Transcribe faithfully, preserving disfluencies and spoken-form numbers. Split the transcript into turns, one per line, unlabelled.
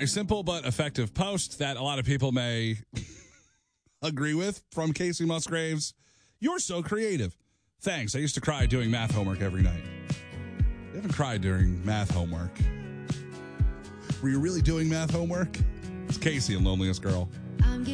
A simple but effective post that a lot of people may agree with from Casey Musgraves. You're so creative. Thanks. I used to cry doing math homework every night. You haven't cried during math homework. Were you really doing math homework? It's Casey and Loneliest Girl.